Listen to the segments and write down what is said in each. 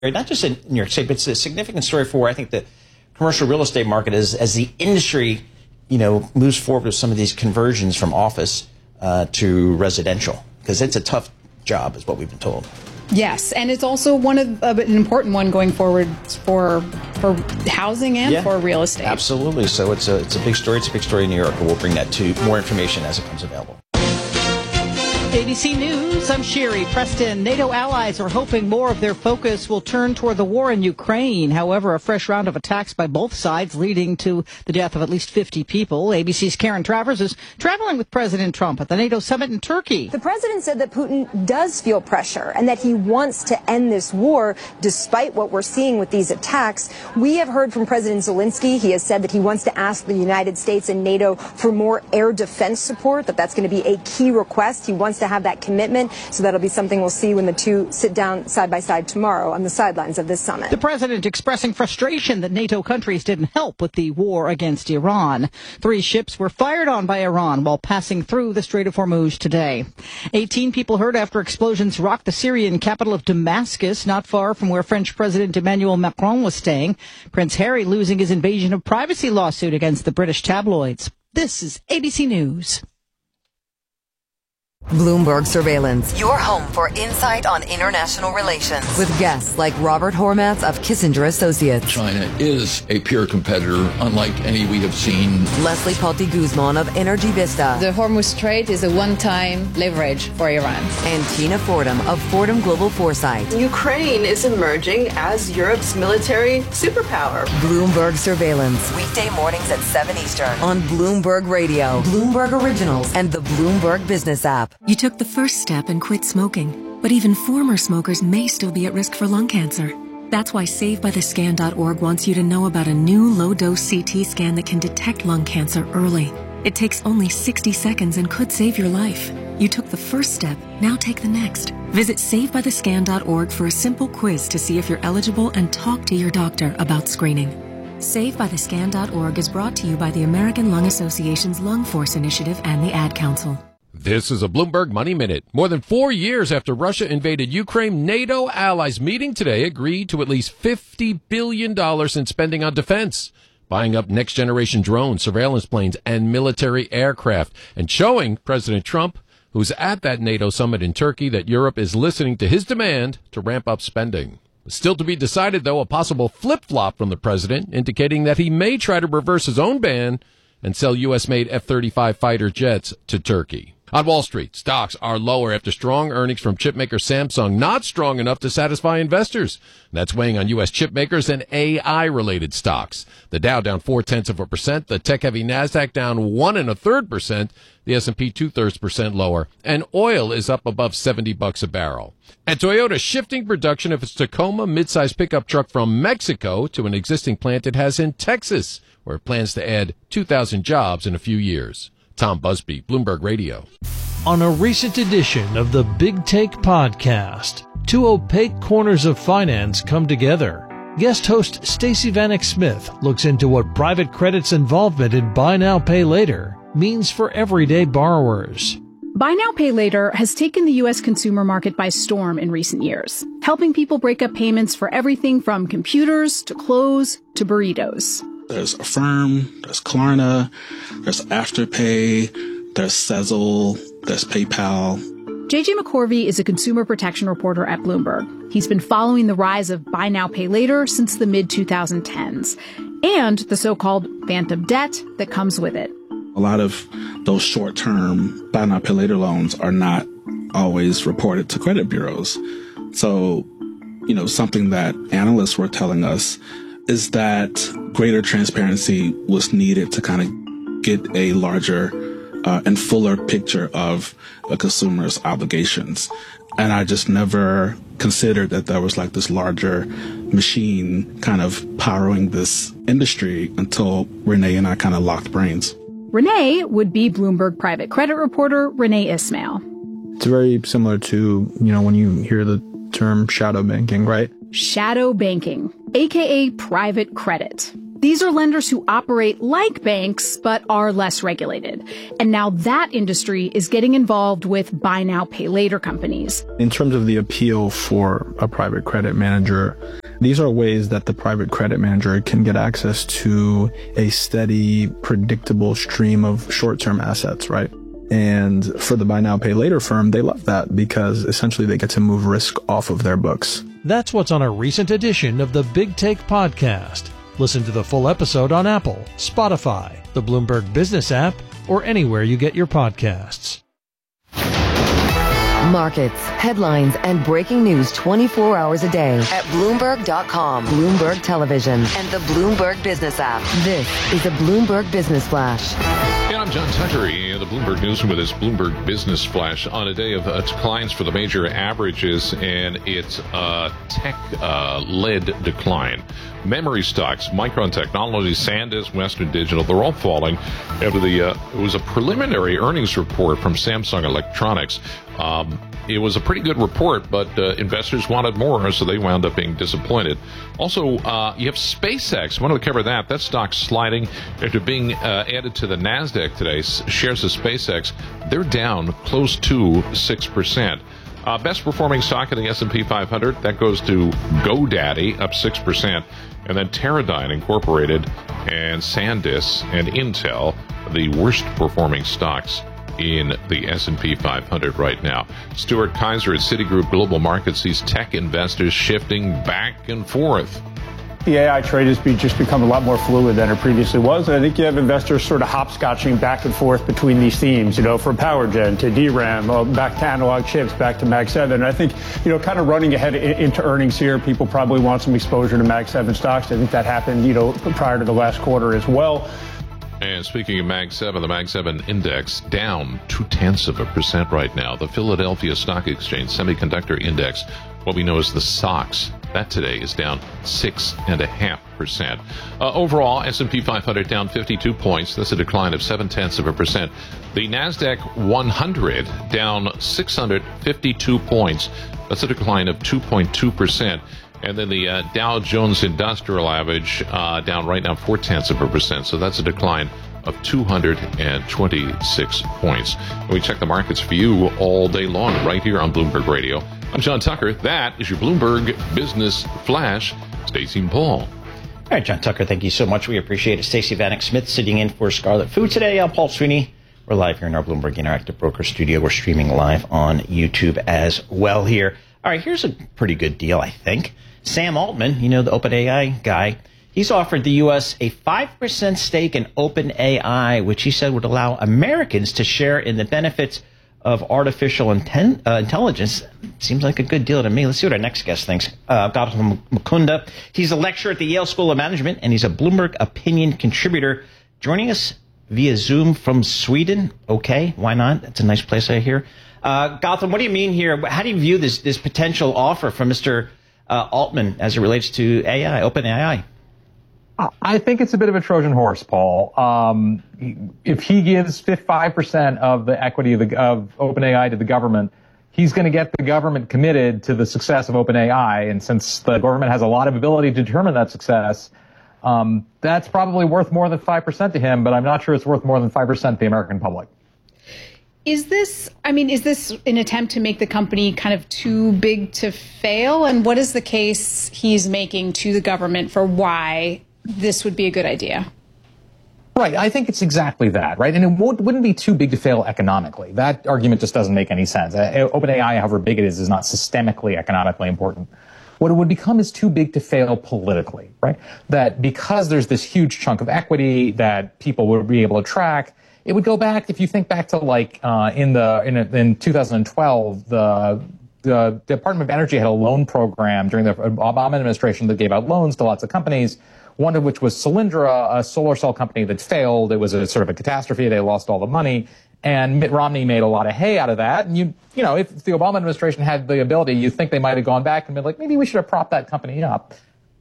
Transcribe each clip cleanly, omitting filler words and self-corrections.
not just in New York State, but it's a significant story for, I think, the commercial real estate market as the industry, moves forward with some of these conversions from office to residential, because it's a tough job, is what we've been told. Yes, and it's also an important one going forward for housing and for real estate. Absolutely. So it's a big story. It's a big story in New York, and we'll bring that to more information as it comes available. ABC News, I'm Sherry Preston. NATO allies are hoping more of their focus will turn toward the war in Ukraine. However, a fresh round of attacks by both sides leading to the death of at least 50 people. ABC's Karen Travers is traveling with President Trump at the NATO summit in Turkey. The president said that Putin does feel pressure and that he wants to end this war despite what we're seeing with these attacks. We have heard from President Zelensky. He has said that he wants to ask the United States and NATO for more air defense support, that's going to be a key request. He wants to have that commitment, so that'll be something we'll see when the two sit down side by side tomorrow on the sidelines of this summit. The president expressing frustration that NATO countries didn't help with the war against Iran. 3 ships were fired on by Iran while passing through the Strait of Hormuz today. 18 people hurt after explosions rocked the Syrian capital of Damascus, not far from where French President Emmanuel Macron was staying. Prince Harry losing his invasion of privacy lawsuit against the British tabloids. This is ABC News. Bloomberg Surveillance, your home for insight on international relations. With guests like Robert Hormats of Kissinger Associates. China is a peer competitor, unlike any we have seen. Leslie Palti Guzman of Energy Vista. The Hormuz Strait is a one-time leverage for Iran. And Tina Fordham of Fordham Global Foresight. Ukraine is emerging as Europe's military superpower. Bloomberg Surveillance, weekday mornings at 7 Eastern on Bloomberg Radio, Bloomberg Originals, and the Bloomberg Business app. You took the first step and quit smoking, but even former smokers may still be at risk for lung cancer. That's why SaveByTheScan.org wants you to know about a new low-dose CT scan that can detect lung cancer early. It takes only 60 seconds and could save your life. You took the first step, now take the next. Visit SaveByTheScan.org for a simple quiz to see if you're eligible and talk to your doctor about screening. SaveByTheScan.org is brought to you by the American Lung Association's Lung Force Initiative and the Ad Council. This is a Bloomberg Money Minute. More than 4 years after Russia invaded Ukraine, NATO allies meeting today agreed to at least $50 billion in spending on defense, buying up next-generation drones, surveillance planes, and military aircraft, and showing President Trump, who's at that NATO summit in Turkey, that Europe is listening to his demand to ramp up spending. Still to be decided, though, a possible flip-flop from the president, indicating that he may try to reverse his own ban and sell U.S.-made F-35 fighter jets to Turkey. On Wall Street, stocks are lower after strong earnings from chipmaker Samsung, not strong enough to satisfy investors. That's weighing on U.S. chipmakers and AI-related stocks. The Dow down 0.4%, the tech-heavy Nasdaq down 1.33%, the S&P 0.2% lower, and oil is up above $70 a barrel. And Toyota shifting production of its Tacoma midsize pickup truck from Mexico to an existing plant it has in Texas, where it plans to add 2,000 jobs in a few years. Tom Busby, Bloomberg Radio. On a recent edition of the Big Take podcast, 2 opaque corners of finance come together. Guest host Stacey Vanek Smith looks into what private credit's involvement in Buy Now, Pay Later means for everyday borrowers. Buy Now, Pay Later has taken the U.S. consumer market by storm in recent years, helping people break up payments for everything from computers to clothes to burritos. There's Affirm, there's Klarna, there's Afterpay, there's Sezzle, there's PayPal. JJ McCorvey is a consumer protection reporter at Bloomberg. He's been following the rise of Buy Now, Pay Later since the mid-2010s and the so-called phantom debt that comes with it. A lot of those short-term Buy Now, Pay Later loans are not always reported to credit bureaus. So, something that analysts were telling us is that greater transparency was needed to kind of get a larger and fuller picture of a consumer's obligations. And I just never considered that there was like this larger machine kind of powering this industry until Renee and I kind of locked brains. Renee would be Bloomberg private credit reporter Renee Ismail. It's very similar to, when you hear the term shadow banking, right? Shadow banking, aka private credit. These are lenders who operate like banks, but are less regulated. And now that industry is getting involved with buy now, pay later companies. In terms of the appeal for a private credit manager, these are ways that the private credit manager can get access to a steady, predictable stream of short-term assets, right? And for the buy now, pay later firm, they love that because essentially they get to move risk off of their books. That's what's on a recent edition of the Big Take podcast. Listen to the full episode on Apple, Spotify, the Bloomberg Business app, or anywhere you get your podcasts. Markets, headlines, and breaking news 24 hours a day at Bloomberg.com, Bloomberg Television, and the Bloomberg Business app. This is a Bloomberg Business Flash. And I'm John Tucker in the Bloomberg Newsroom with this Bloomberg Business Flash on a day of declines for the major averages, and it's a tech-led decline. Memory stocks, Micron Technology, SanDisk, Western Digital, they're all falling after it was a preliminary earnings report from Samsung Electronics. It was a pretty good report, but investors wanted more, so they wound up being disappointed. Also, you have SpaceX. I wanted to cover that. That stock's sliding after being added to the NASDAQ today. Shares of SpaceX, they're down close to 6%. Best performing stock in the S&P 500, that goes to GoDaddy, up 6%. And then Teradyne Incorporated and SanDisk and Intel, the worst performing stocks in the S&P 500 right now. Stuart Kaiser at Citigroup Global Markets sees tech investors shifting back and forth. The AI trade has just become a lot more fluid than it previously was. And I think you have investors sort of hopscotching back and forth between these themes, from power gen to DRAM, back to analog chips, back to Mag 7. And I think, kind of running ahead into earnings here, people probably want some exposure to Mag 7 stocks. I think that happened, prior to the last quarter as well. And speaking of Mag 7, the Mag 7 index down 0.2% right now. The Philadelphia Stock Exchange Semiconductor Index, what we know as the SOX, that today is down 6.5%. Overall, S&P 500 down 52 points. That's a decline of 0.7%. The NASDAQ 100 down 652 points. That's a decline of 2.2%. And then the Dow Jones Industrial Average down right now 0.4%. So that's a decline of 226 points. And we check the markets for you all day long right here on Bloomberg Radio. I'm John Tucker. That is your Bloomberg Business Flash. Stacey and Paul. All right, John Tucker, thank you so much. We appreciate it. Stacey Vanek Smith sitting in for Scarlet Food today. I'm Paul Sweeney. We're live here in our Bloomberg Interactive Broker studio. We're streaming live on YouTube as well here. All right, here's a pretty good deal, I think. Sam Altman, the OpenAI guy, he's offered the U.S. a 5% stake in OpenAI, which he said would allow Americans to share in the benefits of artificial intelligence. Seems like a good deal to me. Let's see what our next guest thinks. Gautam Mukunda. He's a lecturer at the Yale School of Management, and he's a Bloomberg Opinion contributor, joining us via Zoom from Sweden. Okay, why not? That's a nice place, I hear. Gautam, what do you mean here? How do you view this potential offer from Mr. Altman as it relates to AI, OpenAI? I think it's a bit of a Trojan horse, Paul. If he gives 5% of the equity of OpenAI to the government, he's going to get the government committed to the success of OpenAI. And since the government has a lot of ability to determine that success, that's probably worth more than 5% to him, but I'm not sure it's worth more than 5% to the American public. Is this an attempt to make the company kind of too big to fail? And what is the case he's making to the government for why this would be a good idea? Right. I think it's exactly that, right? And it wouldn't be too big to fail economically. That argument just doesn't make any sense. OpenAI, however big it is not systemically economically important. What it would become is too big to fail politically, right? That because there's this huge chunk of equity that people would be able to track, it would go back, if you think back to in 2012, the Department of Energy had a loan program during the Obama administration that gave out loans to lots of companies, one of which was Solyndra, a solar cell company that failed. It was a sort of a catastrophe. They lost all the money. And Mitt Romney made a lot of hay out of that. And you know, if the Obama administration had the ability, you'd think they might have gone back and been like, maybe we should have propped that company up.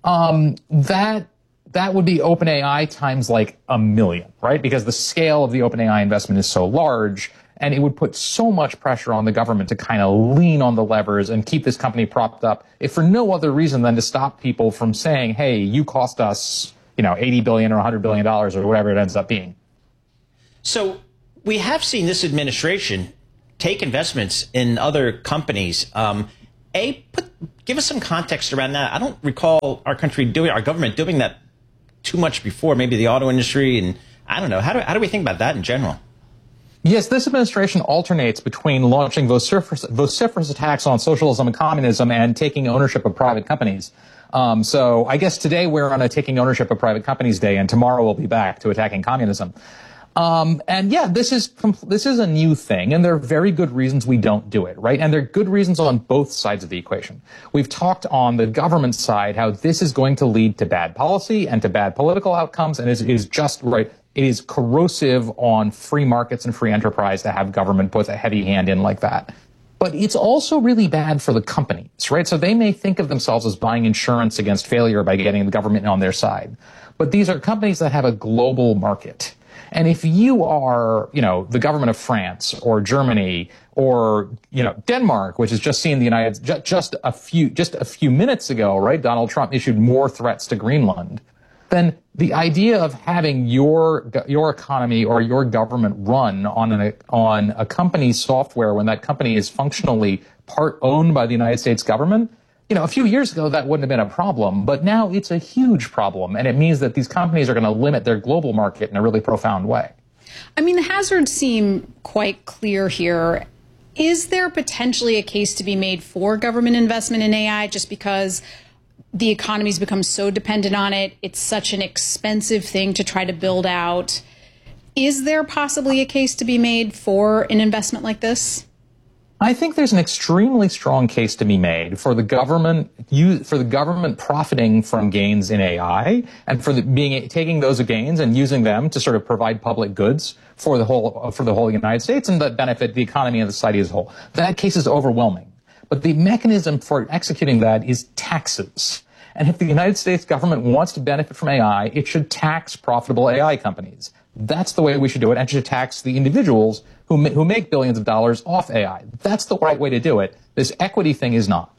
That would be OpenAI times like 1 million, right? Because the scale of the OpenAI investment is so large, and it would put so much pressure on the government to kind of lean on the levers and keep this company propped up, if for no other reason than to stop people from saying, hey, you cost us, $80 billion or $100 billion or whatever it ends up being. So we have seen this administration take investments in other companies. Give us some context around that. I don't recall our government doing that too much before, maybe the auto industry, and I don't know. How do we think about that in general? Yes, this administration alternates between launching vociferous attacks on socialism and communism and taking ownership of private companies. So I guess today we're on a taking ownership of private companies day, and tomorrow we'll be back to attacking communism. And yeah, this is a new thing, and there are very good reasons we don't do it, right? And there are good reasons on both sides of the equation. We've talked on the government side how this is going to lead to bad policy and to bad political outcomes, and is just right. It is corrosive on free markets and free enterprise to have government put a heavy hand in like that. But it's also really bad for the companies, right? So they may think of themselves as buying insurance against failure by getting the government on their side. But these are companies that have a global market. And if you are, the government of France or Germany or, Denmark, which has just seen just a few minutes ago, right? Donald Trump issued more threats to Greenland. Then the idea of having your economy or your government run on a company's software when that company is functionally part owned by the United States government, a few years ago that wouldn't have been a problem, but now it's a huge problem, and it means that these companies are going to limit their global market in a really profound way. I mean, the hazards seem quite clear here. Is there potentially a case to be made for government investment in AI just because the economy's become so dependent on it? It's such an expensive thing to try to build out. Is there possibly a case to be made for an investment like this? I think there's an extremely strong case to be made for the government profiting from gains in AI and for taking those gains and using them to sort of provide public goods for the whole United States and that benefit the economy and the society as a whole. That case is overwhelming. But the mechanism for executing that is taxes. And if the United States government wants to benefit from AI, it should tax profitable AI companies. That's the way we should do it, and should tax the individuals who make billions of dollars off AI. That's the right way to do it. This equity thing is not.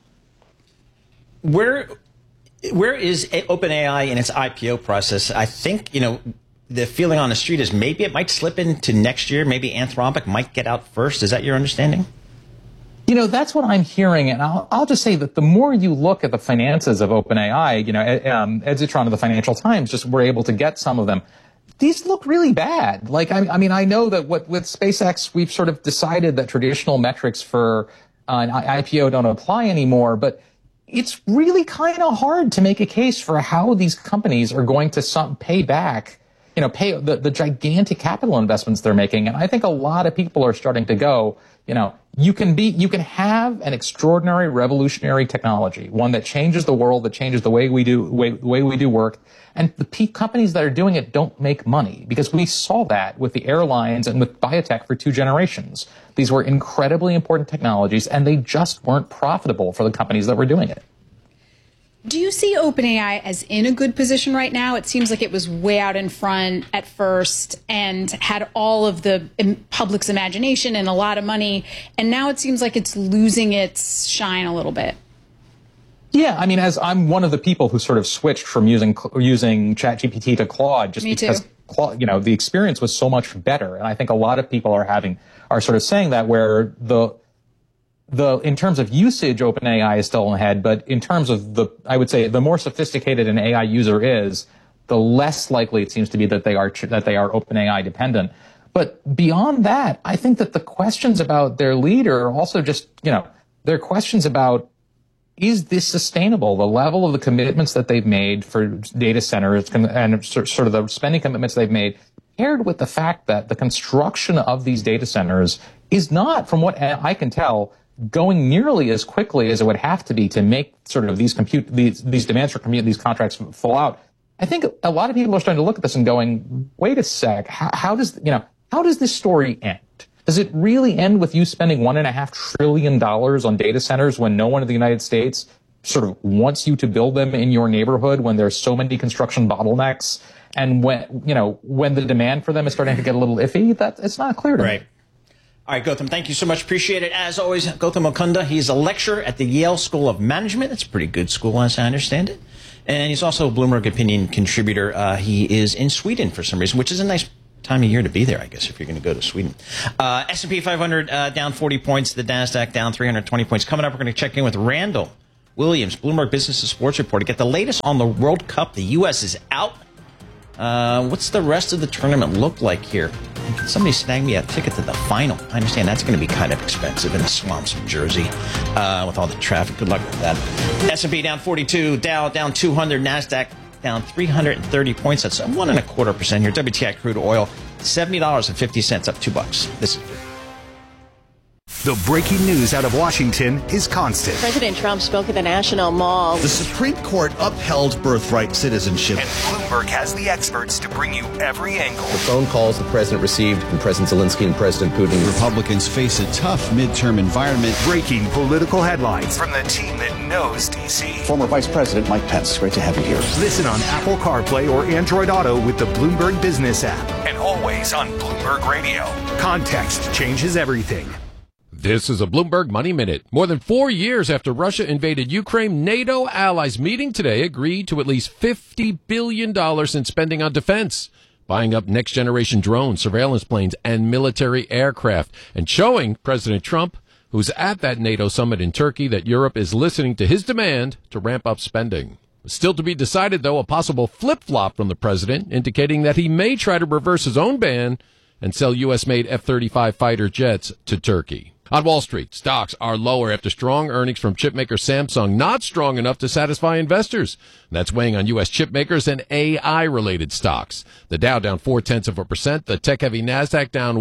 Where is OpenAI in its IPO process? I think, the feeling on the street is maybe it might slip into next year. Maybe Anthropic might get out first. Is that your understanding? That's what I'm hearing, and I'll just say that the more you look at the finances of OpenAI, Ed Zitron of the Financial Times just were able to get some of them. These look really bad. Like, I mean, I know that with SpaceX, we've sort of decided that traditional metrics for an IPO don't apply anymore, but it's really kind of hard to make a case for how these companies are going to pay back, pay the gigantic capital investments they're making. And I think a lot of people are starting to go, you can have an extraordinary revolutionary technology, one that changes the world, that changes the way we do work. And the companies that are doing it don't make money, because we saw that with the airlines and with biotech for 2 generations. These were incredibly important technologies, and they just weren't profitable for the companies that were doing it. Do you see OpenAI as in a good position right now? It seems like it was way out in front at first and had all of the public's imagination and a lot of money. And now it seems like it's losing its shine a little bit. Yeah, I mean, as I'm one of the people who sort of switched from using ChatGPT to Claude just because Claude, the experience was so much better. And I think a lot of people are sort of saying that, where in terms of usage, OpenAI is still ahead, but in terms of I would say the more sophisticated an AI user is, the less likely it seems to be that they are OpenAI dependent. But beyond that, I think that the questions about their leader are also just, they're questions about, is this sustainable? The level of the commitments that they've made for data centers and sort of the spending commitments they've made, paired with the fact that the construction of these data centers is not, from what I can tell, going nearly as quickly as it would have to be to make sort of these demands for compute, these contracts fall out. I think a lot of people are starting to look at this and going, wait a sec, how does this story end? Does it really end with you spending $1.5 trillion on data centers when no one in the United States sort of wants you to build them in your neighborhood, when there's so many construction bottlenecks, and when the demand for them is starting to get a little iffy? It's not clear to me. All right, Gautam, thank you so much. Appreciate it. As always, Gautam Mukunda, he's a lecturer at the Yale School of Management. It's a pretty good school, as I understand it. And he's also a Bloomberg Opinion contributor. He is in Sweden for some reason, which is a nice time of year to be there, I guess, if you're going to go to Sweden. S&P 500 down 40 points. The NASDAQ down 320 points. Coming up, we're going to check in with Randall Williams, Bloomberg Business and Sports Report, to get the latest on the World Cup. The U.S. is out. What's the rest of the tournament look like here? Can somebody snag me a ticket to the final? I understand that's going to be kind of expensive in the swamps of Jersey with all the traffic. Good luck with that. S&P down 42, Dow down 200, NASDAQ down 330 points. That's 1.25% here. WTI crude oil, $70.50, up $2. This is the breaking news out of Washington is constant. President Trump spoke at the National Mall. The Supreme Court upheld birthright citizenship. And Bloomberg has the experts to bring you every angle. The phone calls the president received from President Zelensky and President Putin. Republicans face a tough midterm environment. Breaking political headlines from the team that knows D.C. Former Vice President Mike Pence, great to have you here. Listen on Apple CarPlay or Android Auto with the Bloomberg Business app. And always on Bloomberg Radio. Context changes everything. This is a Bloomberg Money Minute. More than 4 years after Russia invaded Ukraine, NATO allies meeting today agreed to at least $50 billion in spending on defense, buying up next-generation drones, surveillance planes, and military aircraft, and showing President Trump, who's at that NATO summit in Turkey, that Europe is listening to his demand to ramp up spending. Still to be decided, though, a possible flip-flop from the president, indicating that he may try to reverse his own ban and sell U.S.-made F-35 fighter jets to Turkey. On Wall Street, stocks are lower after strong earnings from chipmaker Samsung, not strong enough to satisfy investors. That's weighing on U.S. chipmakers and AI-related stocks. The Dow down 0.4%, the tech-heavy NASDAQ down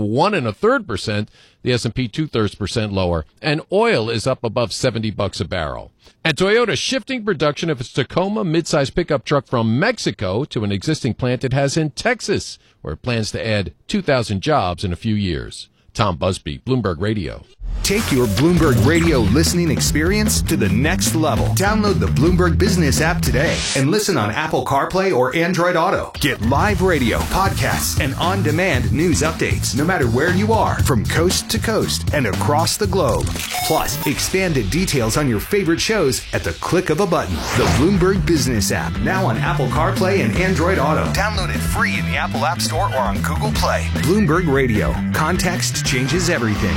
1.33%, the S&P 0.2% lower, and oil is up above $70 a barrel. And Toyota shifting production of its Tacoma midsize pickup truck from Mexico to an existing plant it has in Texas, where it plans to add 2,000 jobs in a few years. Tom Busby, Bloomberg Radio. Take your Bloomberg Radio listening experience to the next level. Download the Bloomberg Business app today and listen on Apple CarPlay or Android Auto. Get live radio, podcasts, and on-demand news updates no matter where you are, from coast to coast and across the globe. Plus, expanded details on your favorite shows at the click of a button. The Bloomberg Business app, now on Apple CarPlay and Android Auto. Download it free in the Apple App Store or on Google Play. Bloomberg Radio. Context changes everything.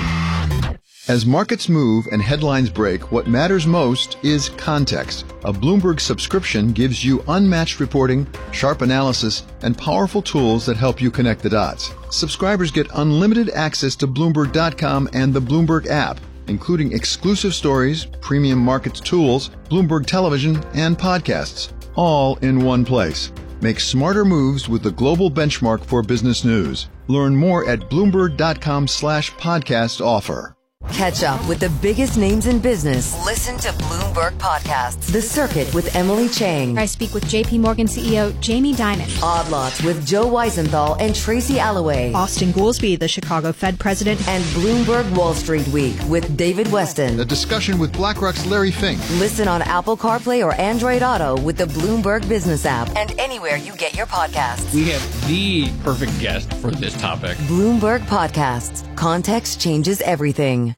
As markets move and headlines break, what matters most is context. A Bloomberg subscription gives you unmatched reporting, sharp analysis, and powerful tools that help you connect the dots. Subscribers get unlimited access to Bloomberg.com and the Bloomberg app, including exclusive stories, premium markets tools, Bloomberg television, and podcasts, all in one place. Make smarter moves with the global benchmark for business news. Learn more at Bloomberg.com/podcast offer. Catch up with the biggest names in business. Listen to Bloomberg Podcasts. The Circuit with Emily Chang. I speak with JP Morgan CEO Jamie Dimon. Odd Lots with Joe Weisenthal and Tracy Alloway. Austin Goolsbee, the Chicago Fed president. And Bloomberg Wall Street Week with David Weston. A discussion with BlackRock's Larry Fink. Listen on Apple CarPlay or Android Auto with the Bloomberg Business app and anywhere you get your podcasts. We have the perfect guest for this topic. Bloomberg Podcasts. Context changes everything.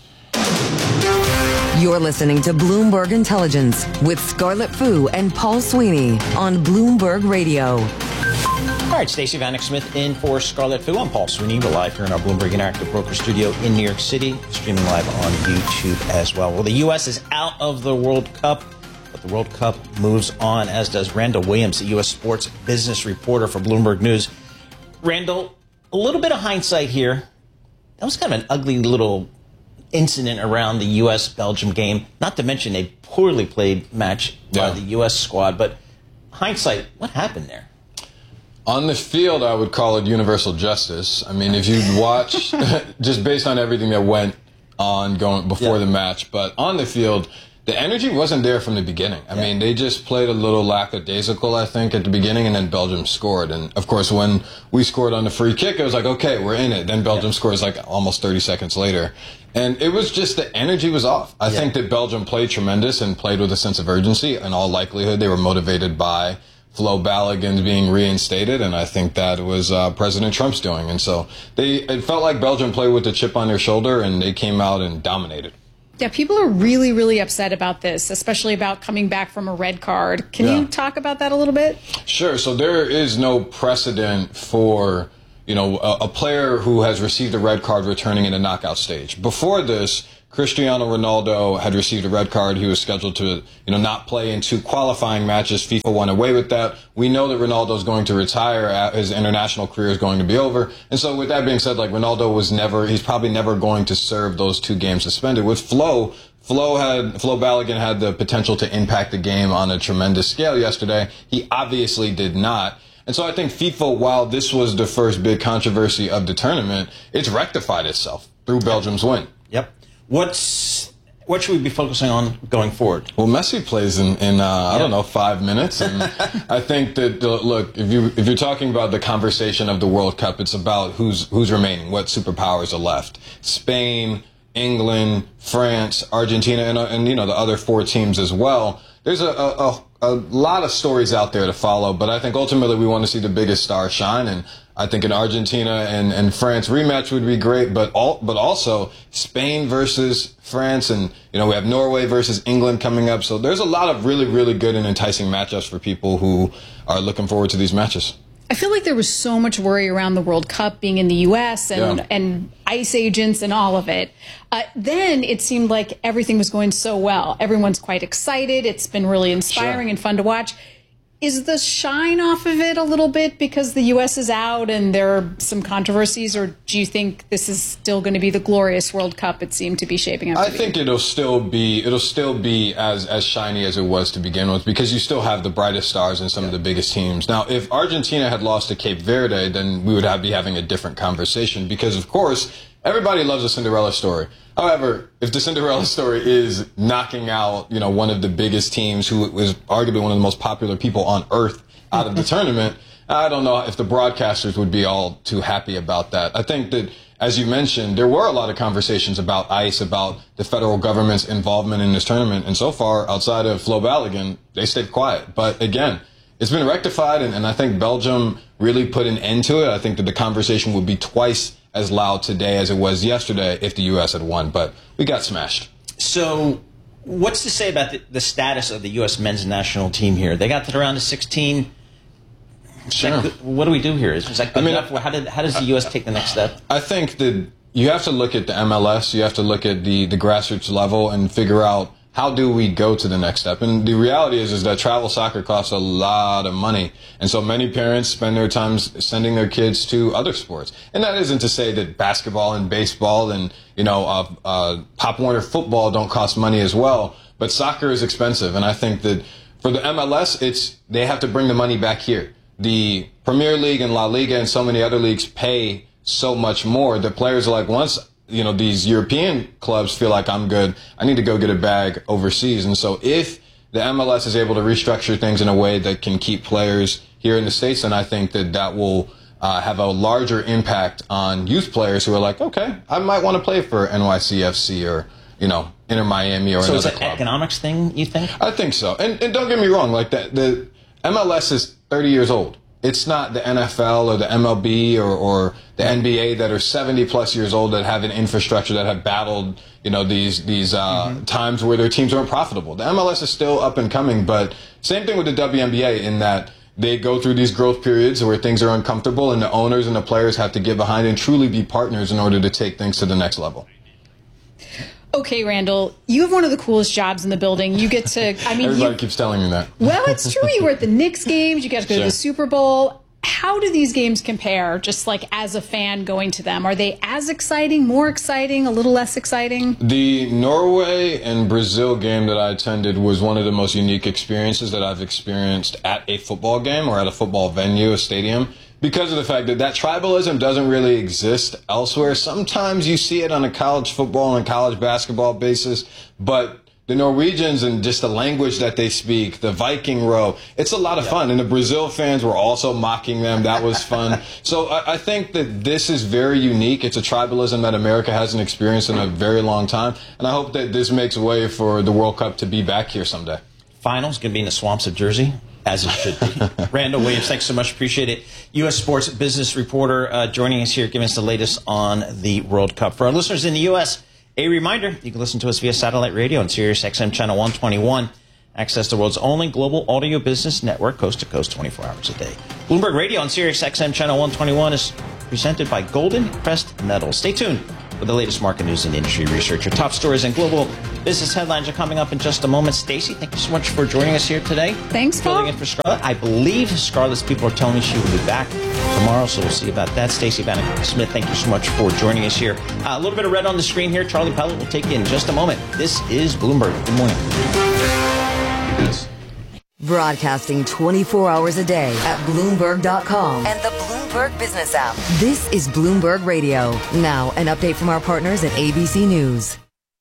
You're listening to Bloomberg Intelligence with Scarlett Fu and Paul Sweeney on Bloomberg Radio. All right, Stacey Vanek Smith in for Scarlett Fu. I'm Paul Sweeney. We're live here in our Bloomberg Interactive Broker Studio in New York City, streaming live on YouTube as well. Well, the U.S. is out of the World Cup, but the World Cup moves on, as does Randall Williams, the U.S. sports business reporter for Bloomberg News. Randall, a little bit of hindsight here. That was kind of an ugly little incident around the U.S.-Belgium game, not to mention a poorly played match by the U.S. squad. But hindsight, what happened there? On the field, I would call it universal justice. I mean, if you watch, just based on everything that went on going before the match, but on the field, the energy wasn't there from the beginning. I mean, they just played a little lackadaisical, I think, at the beginning, and then Belgium scored. And, of course, when we scored on the free kick, it was like, okay, we're in it. Then Belgium scores like almost 30 seconds later. And it was just the energy was off. I think that Belgium played tremendous and played with a sense of urgency. In all likelihood, they were motivated by Flo Balogun being reinstated, and I think that was President Trump's doing. And so it felt like Belgium played with a chip on their shoulder, and they came out and dominated. Yeah, people are really, really upset about this, especially about coming back from a red card. Can you talk about that a little bit? Sure. So there is no precedent for, a player who has received a red card returning in a knockout stage. Before this, Cristiano Ronaldo had received a red card. He was scheduled to, not play in 2 qualifying matches. FIFA went away with that. We know that Ronaldo is going to retire. His international career is going to be over. And so with that being said, Ronaldo he's probably never going to serve those 2 games suspended. With Flo Balogun had the potential to impact the game on a tremendous scale yesterday. He obviously did not. And so I think FIFA, while this was the first big controversy of the tournament, it's rectified itself through Belgium's win. Yep. What should we be focusing on going forward? Well, Messi plays in 5 minutes, and I think that look, if you're talking about the conversation of the World Cup, it's about who's remaining, what superpowers are left. Spain, England, France, Argentina, and the other 4 teams as well. There's a lot of stories out there to follow, but I think ultimately we want to see the biggest stars shine, and I think an Argentina and France rematch would be great, but also Spain versus France, and we have Norway versus England coming up. So there's a lot of really, really good and enticing matchups for people who are looking forward to these matches. I feel like there was so much worry around the World Cup being in the U.S. and ICE agents and all of it. Then it seemed like everything was going so well. Everyone's quite excited. It's been really inspiring and fun to watch. Is the shine off of it a little bit because the U.S. is out and there are some controversies, or do you think this is still going to be the glorious World Cup it seemed to be shaping up to be? I think it'll still be as shiny as it was to begin with, because you still have the brightest stars in some of the biggest teams. Now, if Argentina had lost to Cape Verde, then we would be having a different conversation, because of course everybody loves a Cinderella story. However, if the Cinderella story is knocking out, one of the biggest teams who is arguably one of the most popular people on earth out of the tournament, I don't know if the broadcasters would be all too happy about that. I think that, as you mentioned, there were a lot of conversations about ICE, about the federal government's involvement in this tournament. And so far, outside of Flo Balogun, they stayed quiet. But again, it's been rectified, and I think Belgium really put an end to it. I think that the conversation would be twice as loud today as it was yesterday if the U.S. had won, but we got smashed. So what's to say about the status of the U.S. men's national team here? They got to the round of 16. Sure. What do we do here? Is that good enough? How does the U.S. take the next step? I think that you have to look at the MLS, you have to look at the grassroots level and figure out, how do we go to the next step? And the reality is that travel soccer costs a lot of money. And so many parents spend their time sending their kids to other sports. And that isn't to say that basketball and baseball and, Pop Warner football don't cost money as well. But soccer is expensive. And I think that for the MLS, they have to bring the money back here. The Premier League and La Liga and so many other leagues pay so much more that players are like, once these European clubs feel like I'm good, I need to go get a bag overseas. And so if the MLS is able to restructure things in a way that can keep players here in the States, then I think that will have a larger impact on youth players who are like, okay, I might want to play for NYCFC or, Inter Miami or another club. So it's an economics thing, you think? I think so. And don't get me wrong, the MLS is 30 years old. It's not the NFL or the MLB or the NBA that are 70-plus years old that have an infrastructure that have battled, these times where their teams aren't profitable. The MLS is still up and coming, but same thing with the WNBA in that they go through these growth periods where things are uncomfortable and the owners and the players have to get behind and truly be partners in order to take things to the next level. Okay, Randall, you have one of the coolest jobs in the building. You get to, everybody keeps telling me that. Well, it's true. You were at the Knicks games. You got to go to the Super Bowl. How do these games compare, just like as a fan going to them? Are they as exciting, more exciting, a little less exciting? The Norway and Brazil game that I attended was one of the most unique experiences that I've experienced at a football game or at a football venue, a stadium, because of the fact that tribalism doesn't really exist elsewhere. Sometimes you see it on a college football and college basketball basis, but the Norwegians and just the language that they speak, the Viking row, it's a lot of fun. And the Brazil fans were also mocking them. That was fun. So I think that this is very unique. It's a tribalism that America hasn't experienced in a very long time. And I hope that this makes way for the World Cup to be back here someday. Finals going to be in the swamps of Jersey, as it should be. Randall Williams, thanks so much. Appreciate it. U.S. sports business reporter joining us here, giving us the latest on the World Cup. For our listeners in the U.S., A reminder, you can listen to us via satellite radio on Sirius XM Channel 121. Access the world's only global audio business network, coast to coast, 24 hours a day. Bloomberg Radio on Sirius XM Channel 121 is presented by Golden Crest Metals. Stay tuned for the latest market news and industry research. Your top stories and global business headlines are coming up in just a moment. Stacey, thank you so much for joining us here today. Thanks, Paul. Filling in for Scarlett. I believe Scarlett's people are telling me she will be back tomorrow, so we'll see about that. Stacey Vanek Smith, thank you so much for joining us here. A little bit of red on the screen here. Charlie Pellet will take you in just a moment. This is Bloomberg. Good morning. Broadcasting 24 hours a day at Bloomberg.com and the Bloomberg Business app. This is Bloomberg Radio. Now, an update from our partners at ABC News.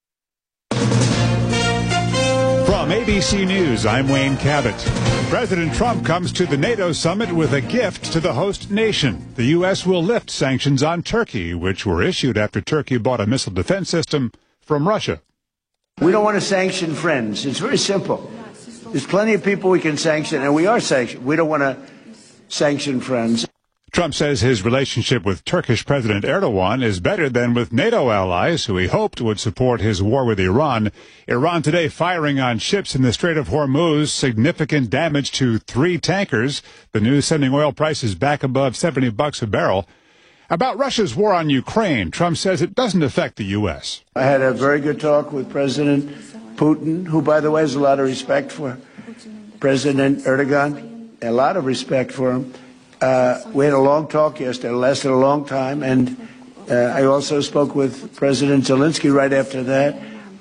From ABC News, I'm Wayne Cabot. President Trump comes to the NATO summit with a gift to the host nation. The U.S. will lift sanctions on Turkey, which were issued after Turkey bought a missile defense system from Russia. We don't want to sanction friends. It's very simple. There's plenty of people we can sanction, and we are sanctioned. We don't want to sanction friends. Trump says his relationship with Turkish President Erdogan is better than with NATO allies, who he hoped would support his war with Iran. Iran today firing on ships in the Strait of Hormuz, significant damage to 3 tankers. The news sending oil prices back above $70 a barrel. About Russia's war on Ukraine, Trump says it doesn't affect the U.S. I had a very good talk with President Putin, who, by the way, has a lot of respect for President Erdogan, a lot of respect for him. We had a long talk yesterday. It lasted a long time. And I also spoke with President Zelensky right after that.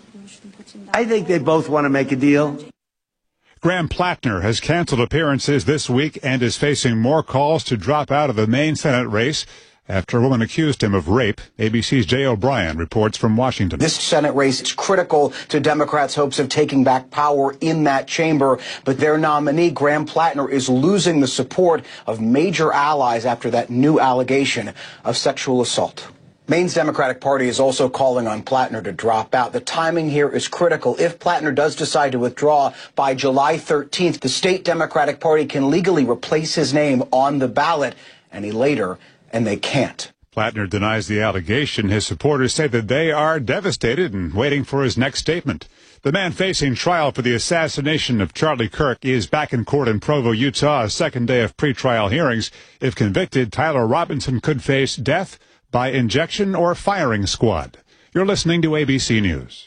I think they both want to make a deal. Graham Plattner has canceled appearances this week and is facing more calls to drop out of the main Senate race after a woman accused him of rape. ABC's Jay O'Brien reports from Washington. This Senate race is critical to Democrats' hopes of taking back power in that chamber, but their nominee, Graham Plattner, is losing the support of major allies after that new allegation of sexual assault. Maine's Democratic Party is also calling on Plattner to drop out. The timing here is critical. If Plattner does decide to withdraw by July 13th, the state Democratic Party can legally replace his name on the ballot any later, and they can't. Plattner denies the allegation. His supporters say that they are devastated and waiting for his next statement. The man facing trial for the assassination of Charlie Kirk is back in court in Provo, Utah, a second day of pretrial hearings. If convicted, Tyler Robinson could face death by injection or firing squad. You're listening to ABC News.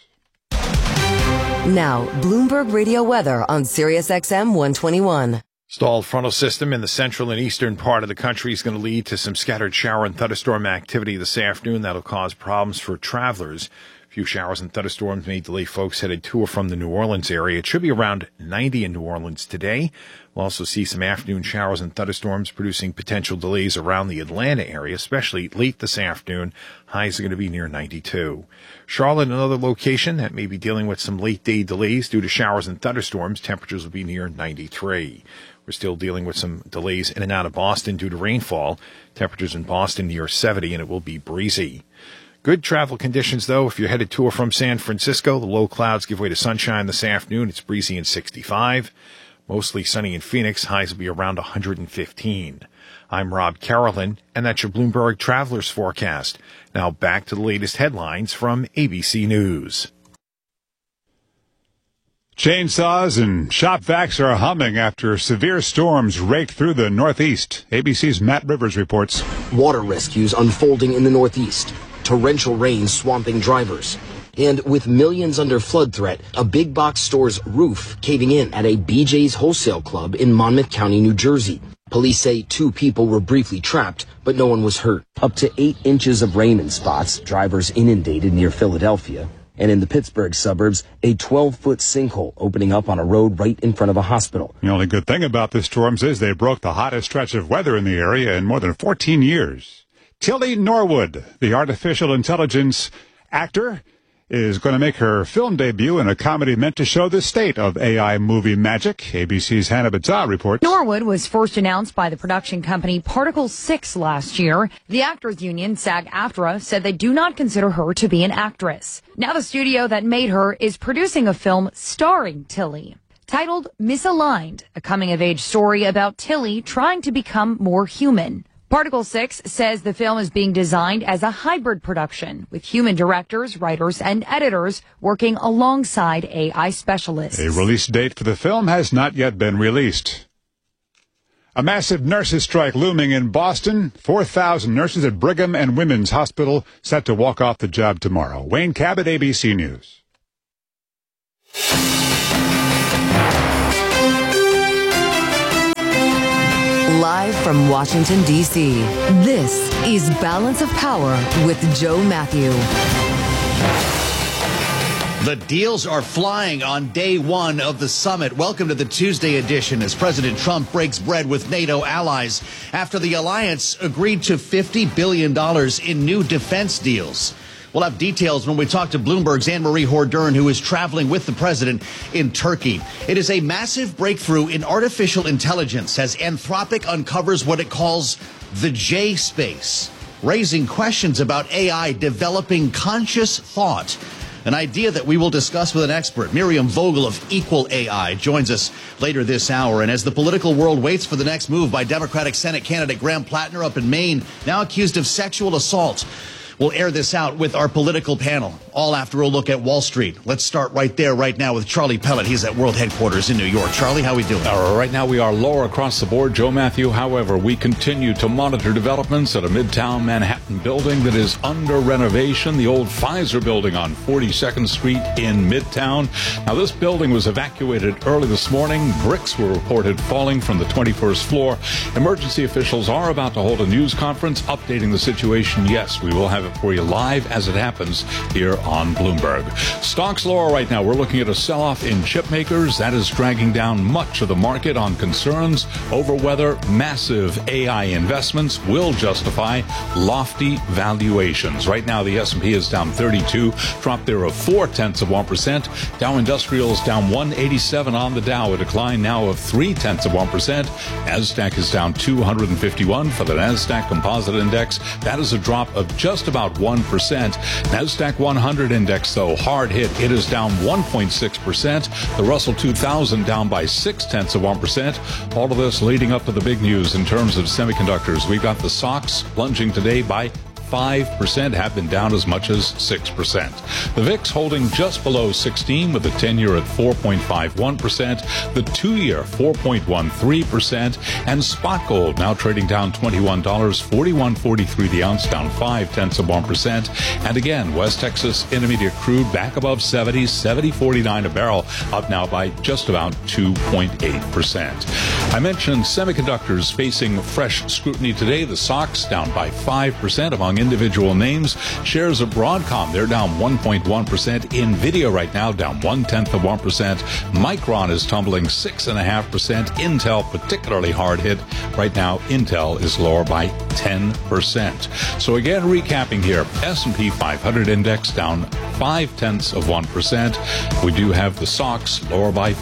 Now, Bloomberg Radio weather on Sirius XM 121. Stalled frontal system in the central and eastern part of the country is going to lead to some scattered shower and thunderstorm activity this afternoon. That'll cause problems for travelers. A few showers and thunderstorms may delay folks headed to or from the New Orleans area. It should be around 90 in New Orleans today. We'll also see some afternoon showers and thunderstorms producing potential delays around the Atlanta area, especially late this afternoon. Highs are going to be near 92. Charlotte, another location that may be dealing with some late day delays due to showers and thunderstorms. Temperatures will be near 93. We're still dealing with some delays in and out of Boston due to rainfall. Temperatures in Boston near 70, and it will be breezy. Good travel conditions, though. If you're headed to or from San Francisco, the low clouds give way to sunshine this afternoon. It's breezy and 65. Mostly sunny in Phoenix. Highs will be around 115. I'm Rob Carolyn, and that's your Bloomberg Travelers Forecast. Now back to the latest headlines from ABC News. Chainsaws and shop vacs are humming after severe storms raked through the Northeast. ABC's Matt Rivers reports. Water rescues unfolding in the Northeast. Torrential rain swamping drivers. And with millions under flood threat, a big box store's roof caving in at a BJ's Wholesale Club in Monmouth County, New Jersey. Police say 2 people were briefly trapped, but no one was hurt. Up to 8 inches of rain in spots, drivers inundated near Philadelphia. And in the Pittsburgh suburbs, a 12-foot sinkhole opening up on a road right in front of a hospital. The only good thing about the storms is they broke the hottest stretch of weather in the area in more than 14 years. Tilly Norwood, the artificial intelligence actor, is going to make her film debut in a comedy meant to show the state of AI movie magic. ABC's Hannah Battah reports. Norwood was first announced by the production company Particle 6 last year. The Actors Union, SAG-AFTRA, said they do not consider her to be an actress. Now the studio that made her is producing a film starring Tilly, titled Misaligned, a coming-of-age story about Tilly trying to become more human. Particle 6 says the film is being designed as a hybrid production with human directors, writers, and editors working alongside AI specialists. A release date for the film has not yet been released. A massive nurses' strike looming in Boston. 4,000 nurses at Brigham and Women's Hospital set to walk off the job tomorrow. Wayne Cabot, ABC News. Live from Washington, D.C., this is Balance of Power with Joe Matthew. The deals are flying on day one of the summit. Welcome to the Tuesday edition as President Trump breaks bread with NATO allies after the alliance agreed to $50 billion in new defense deals. We'll have details when we talk to Bloomberg's Anne-Marie Hordern, who is traveling with the president in Turkey. It is a massive breakthrough in artificial intelligence as Anthropic uncovers what it calls the J space, raising questions about AI developing conscious thought. An idea that we will discuss with an expert. Miriam Vogel of Equal AI joins us later this hour. And as the political world waits for the next move by Democratic Senate candidate Graham Plattner up in Maine, now accused of sexual assault, we'll air this out with our political panel, all after a look at Wall Street. Let's start right there, right now, with Charlie Pellet. He's at World Headquarters in New York. Charlie, how are we doing? Right now, we are lower across the board, Joe Matthew. However, we continue to monitor developments at a Midtown Manhattan building that is under renovation, the old Pfizer building on 42nd Street in Midtown. Now, this building was evacuated early this morning. Bricks were reported falling from the 21st floor. Emergency officials are about to hold a news conference updating the situation. Yes, we will have it for you live as it happens here on Bloomberg. Stocks lower right now. We're looking at a sell-off in chip makers. That is dragging down much of the market on concerns over whether massive AI investments will justify lofty valuations. Right now, the S&P is down 32, drop there of 0.4%. Dow Industrials down 187 on the Dow, a decline now of 0.3%. Nasdaq is down 251 for the Nasdaq Composite Index. That is a drop of just about 1%. Nasdaq 100 index, though, hard hit. It is down 1.6%. The Russell 2000 down by 0.6%. All of this leading up to the big news in terms of semiconductors. We've got the SOX plunging today by 5%, have been down as much as 6%. The VIX holding just below 16 with the 10-year at 4.51%, the 2-year 4.13%, and spot gold now trading down $21, $41.43 the ounce, down 0.5%. And again, West Texas Intermediate crude back above 70, $70.49 a barrel, up now by just about 2.8%. I mentioned semiconductors facing fresh scrutiny today. The SOX down by 5% among individual names. Shares of Broadcom, they're down 1.1%. NVIDIA right now down 0.1%. Micron is tumbling 6.5%. Intel particularly hard hit. Right now, Intel is lower by 10%. So again, recapping here, S&P 500 index down 0.5%. We do have the SOX lower by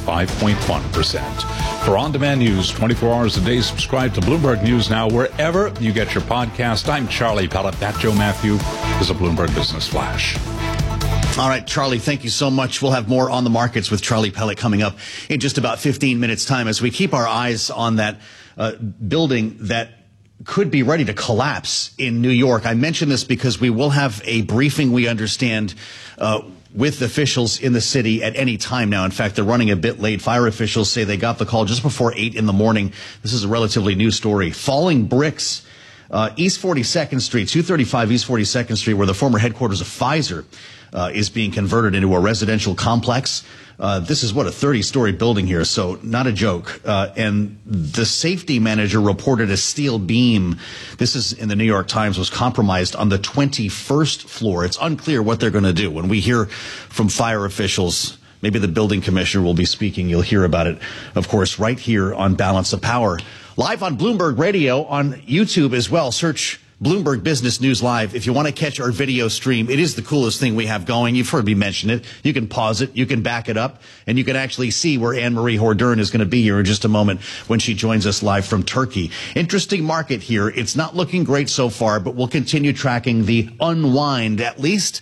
5.1%. For on-demand news, 24 hours a day, subscribe to Bloomberg News Now wherever you get your podcast. I'm Charlie Pellet. That Joe Matthew is a Bloomberg Business Flash. All right, Charlie, thank you so much. We'll have more on the markets with Charlie Pellet coming up in just about 15 minutes' time as we keep our eyes on that building that could be ready to collapse in New York. I mention this because we will have a briefing, we understand, with officials in the city at any time now. In fact, they're running a bit late. Fire officials say they got the call just before 8 in the morning. This is a relatively new story. Falling bricks. East 42nd Street, 235 East 42nd Street, where the former headquarters of Pfizer is being converted into a residential complex. This is, a 30-story building here, so not a joke. And the safety manager reported a steel beam, this is in the New York Times, was compromised on the 21st floor. It's unclear what they're going to do. When we hear from fire officials, maybe the building commissioner will be speaking. You'll hear about it, of course, right here on Balance of Power. Live on Bloomberg Radio, on YouTube as well. Search Bloomberg Business News Live. If you want to catch our video stream, it is the coolest thing we have going. You've heard me mention it. You can pause it, you can back it up, and you can actually see where Anne-Marie Hordern is going to be here in just a moment when she joins us live from Turkey. Interesting market here. It's not looking great so far, but we'll continue tracking the unwind, at least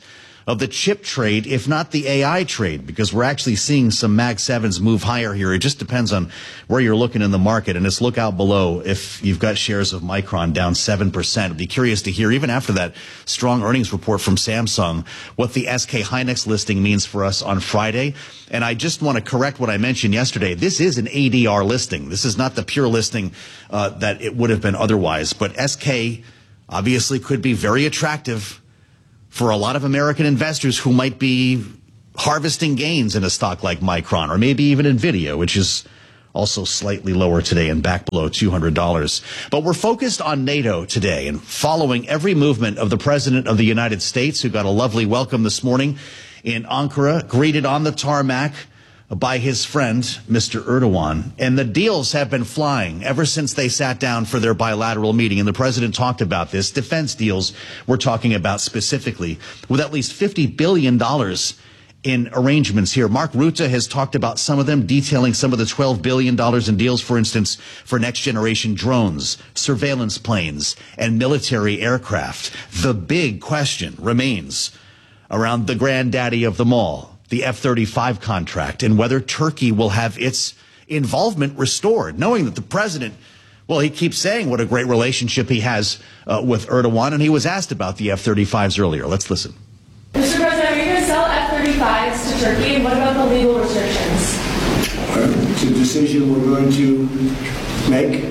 of the chip trade, if not the AI trade, because we're actually seeing some Mag 7s move higher here. It just depends on where you're looking in the market. And let's look out below if you've got shares of Micron down 7%. I'd be curious to hear, even after that strong earnings report from Samsung, what the SK Hynix listing means for us on Friday. And I just want to correct what I mentioned yesterday. This is an ADR listing. This is not the pure listing that it would have been otherwise. But SK obviously could be very attractive for a lot of American investors who might be harvesting gains in a stock like Micron, or maybe even NVIDIA, which is also slightly lower today and back below $200. But we're focused on NATO today and following every movement of the President of the United States, who got a lovely welcome this morning in Ankara, greeted on the tarmac by his friend, Mr. Erdogan. And the deals have been flying ever since they sat down for their bilateral meeting. And the president talked about this. Defense deals we're talking about specifically, with at least $50 billion in arrangements here. Mark Rutte has talked about some of them, detailing some of the $12 billion in deals, for instance, for next generation drones, surveillance planes, and military aircraft. The big question remains around the granddaddy of them all, the F-35 contract, and whether Turkey will have its involvement restored, knowing that the president, well, he keeps saying what a great relationship he has with Erdogan, and he was asked about the F-35s earlier. Let's listen. Mr. President, are you going to sell F-35s to Turkey, and what about the legal restrictions? It's a decision we're going to make.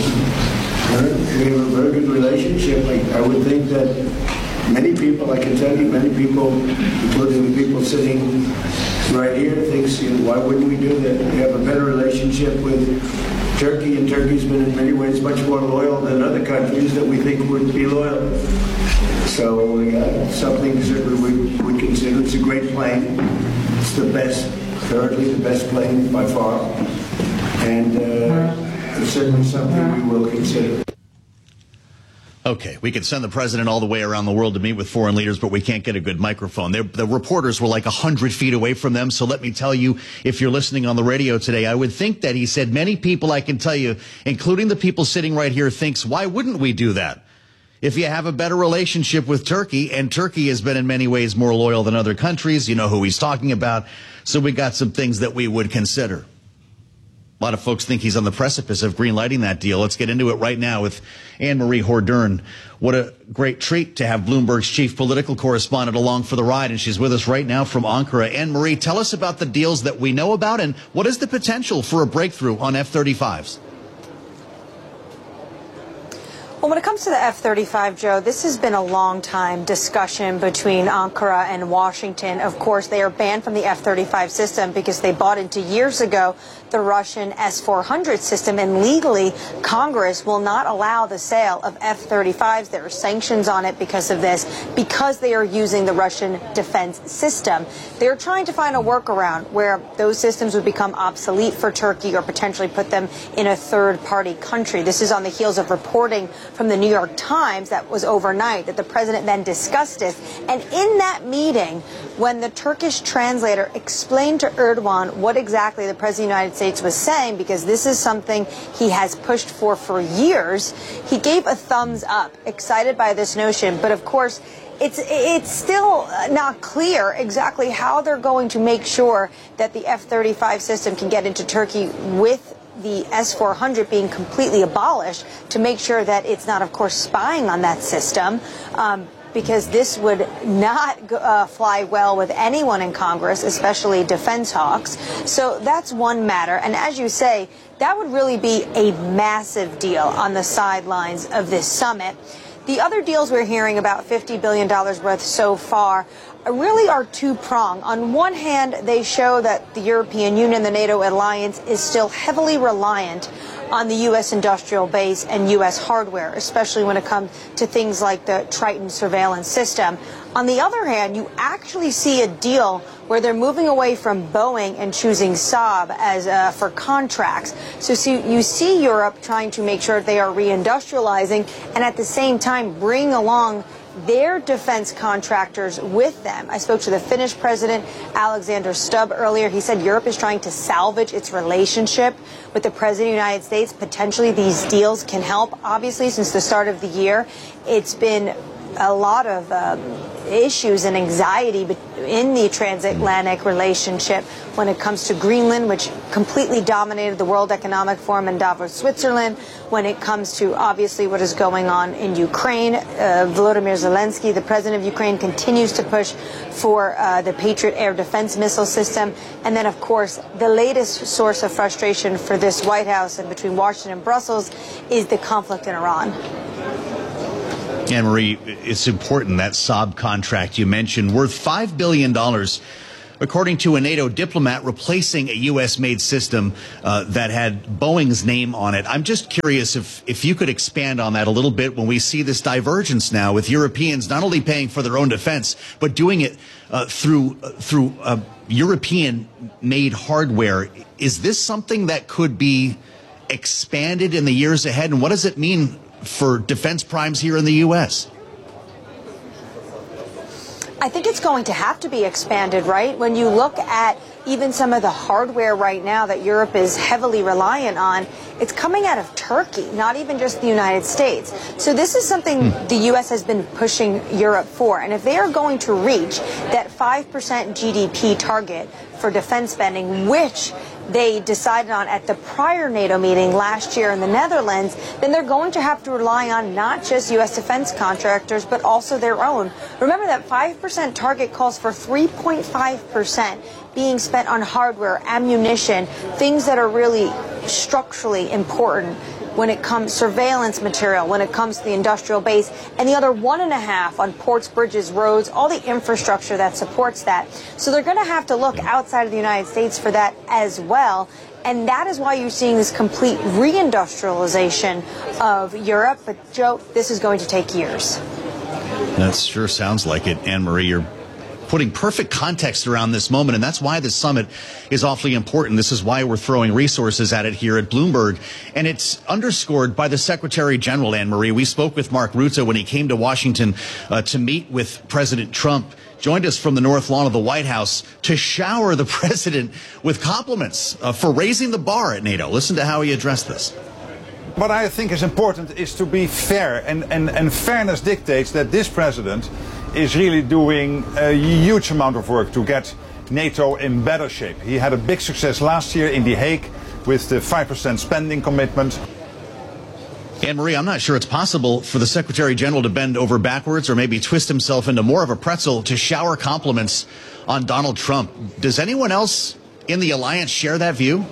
We have a very good relationship. I would think that many people, I can tell you, many people, including the people sitting right here, thinks, why wouldn't we do that? We have a better relationship with Turkey, and Turkey's been in many ways much more loyal than other countries that we think would be loyal. So something certainly we consider. It's a great plane. It's the best, thirdly the best plane by far. And it's certainly something we will consider. Okay, we could send the president all the way around the world to meet with foreign leaders, but we can't get a good microphone. The reporters were like 100 feet away from them, so let me tell you, if you're listening on the radio today, I would think that he said many people, I can tell you, including the people sitting right here, thinks, why wouldn't we do that? If you have a better relationship with Turkey, and Turkey has been in many ways more loyal than other countries, you know who he's talking about, so we got some things that we would consider. A lot of folks think he's on the precipice of greenlighting that deal. Let's get into it right now with Anne-Marie Hordern. What a great treat to have Bloomberg's chief political correspondent along for the ride, and she's with us right now from Ankara. Anne-Marie, tell us about the deals that we know about, and what is the potential for a breakthrough on F-35s? Well, when it comes to the F-35, Joe, this has been a long time discussion between Ankara and Washington. Of course, they are banned from the F-35 system because they bought into years ago the Russian S-400 system, and legally Congress will not allow the sale of F-35s. There are sanctions on it because of this, because they are using the Russian defense system. They're trying to find a workaround where those systems would become obsolete for Turkey or potentially put them in a third-party country. This is on the heels of reporting from the New York Times that was overnight that the president then discussed this. And in that meeting, when the Turkish translator explained to Erdogan what exactly the president of the United States was saying, because this is something he has pushed for years, he gave a thumbs up, excited by this notion. But of course, it's still not clear exactly how they're going to make sure that the F-35 system can get into Turkey with the S-400 being completely abolished, to make sure that it's not, of course, spying on that system, because this would not fly well with anyone in Congress, especially defense hawks. So that's one matter. And as you say, that would really be a massive deal on the sidelines of this summit. The other deals we're hearing about, $50 billion worth so far, really are two-pronged. On one hand, they show that the European Union, the NATO alliance, is still heavily reliant on the U.S. industrial base and U.S. hardware, especially when it comes to things like the Triton surveillance system. On the other hand, you actually see a deal where they're moving away from Boeing and choosing Saab as for contracts. So you see Europe trying to make sure they are reindustrializing and at the same time bring along their defense contractors with them. I spoke to the Finnish president, Alexander Stubb, earlier. He said Europe is trying to salvage its relationship with the president of the United States. Potentially these deals can help. Obviously, since the start of the year, it's been a lot of issues and anxiety in the transatlantic relationship when it comes to Greenland, which completely dominated the World Economic Forum in Davos, Switzerland, when it comes to obviously what is going on in Ukraine. Volodymyr Zelensky, the president of Ukraine, continues to push for the Patriot air defense missile system. And then, of course, the latest source of frustration for this White House and between Washington and Brussels is the conflict in Iran. Anne-Marie, it's important, that Saab contract you mentioned, worth $5 billion, according to a NATO diplomat, replacing a U.S.-made system that had Boeing's name on it. I'm just curious if you could expand on that a little bit when we see this divergence now with Europeans not only paying for their own defense, but doing it through European-made hardware. Is this something that could be expanded in the years ahead, and what does it mean for defense primes here in the U.S.? I think it's going to have to be expanded, right? When you look at even some of the hardware right now that Europe is heavily reliant on, it's coming out of Turkey, not even just the United States. So this is something the U.S. has been pushing Europe for. And if they are going to reach that 5% GDP target for defense spending, which they decided on at the prior NATO meeting last year in the Netherlands, then they're going to have to rely on not just U.S. defense contractors, but also their own. Remember that 5% target calls for 3.5% being spent on hardware, ammunition, things that are really structurally important when it comes surveillance material, when it comes to the industrial base, and the other 1.5 on ports, bridges, roads, all the infrastructure that supports that. So they're going to have to look outside of the United States for that as well. And that is why you're seeing this complete reindustrialization of Europe. But, Joe, this is going to take years. That sure sounds like it, Anne-Marie. You're putting perfect context around this moment, and that's why this summit is awfully important. This is why we're throwing resources at it here at Bloomberg, and it's underscored by the Secretary General, Anne-Marie. We spoke with Mark Rutte when he came to Washington to meet with President Trump, joined us from the North Lawn of the White House to shower the president with compliments for raising the bar at NATO. Listen to how he addressed this. What I think is important is to be fair, and fairness dictates that this president is really doing a huge amount of work to get NATO in better shape. He had a big success last year in The Hague with the 5% spending commitment. Anne-Marie, I'm not sure it's possible for the Secretary General to bend over backwards or maybe twist himself into more of a pretzel to shower compliments on Donald Trump. Does anyone else in the alliance share that view?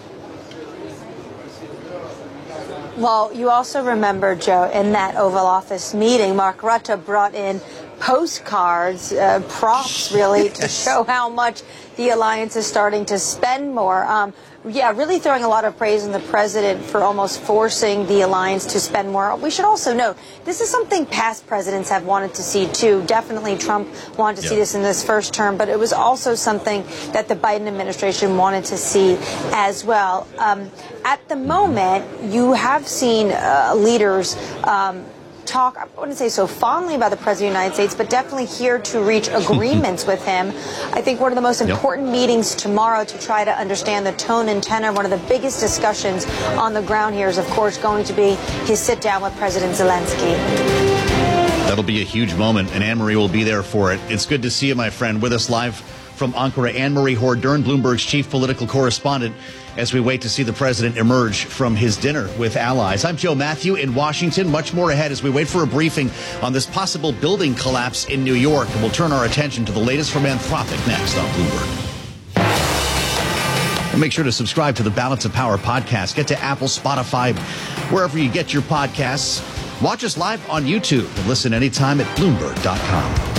Well, you also remember, Joe, in that Oval Office meeting, Mark Rutte brought in postcards, props, really, to show how much the alliance is starting to spend more. Yeah, really throwing a lot of praise on the president for almost forcing the alliance to spend more. We should also note, this is something past presidents have wanted to see, too. Definitely Trump wanted to see this in this first term, but it was also something that the Biden administration wanted to see as well. At the moment, you have seen leaders talk, I wouldn't say so fondly about the President of the United States, but definitely here to reach agreements with him. I think one of the most important meetings tomorrow to try to understand the tone and tenor, one of the biggest discussions on the ground here is, of course, going to be his sit-down with President Zelensky. That'll be a huge moment, and Anne-Marie will be there for it. It's good to see you, my friend, with us live from Ankara. Anne-Marie Hordern, Bloomberg's chief political correspondent, as we wait to see the president emerge from his dinner with allies. I'm Joe Matthew in Washington. Much more ahead as we wait for a briefing on this possible building collapse in New York. And we'll turn our attention to the latest from Anthropic next on Bloomberg. And make sure to subscribe to the Balance of Power podcast. Get to Apple, Spotify, wherever you get your podcasts. Watch us live on YouTube and listen anytime at Bloomberg.com.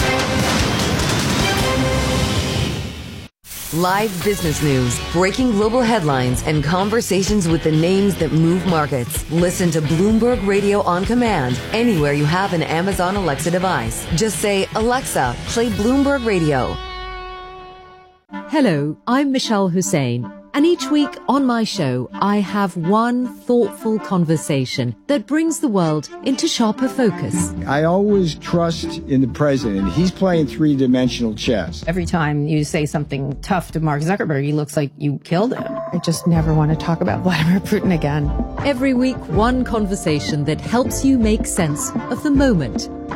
Live business news, breaking global headlines, and conversations with the names that move markets. Listen to Bloomberg Radio on command anywhere you have an Amazon Alexa device. Just say, Alexa, play Bloomberg Radio. Hello, I'm Michelle Hussein. And each week on my show, I have one thoughtful conversation that brings the world into sharper focus. I always trust in the president. He's playing three-dimensional chess. Every time you say something tough to Mark Zuckerberg, he looks like you killed him. I just never want to talk about Vladimir Putin again. Every week, one conversation that helps you make sense of the moment.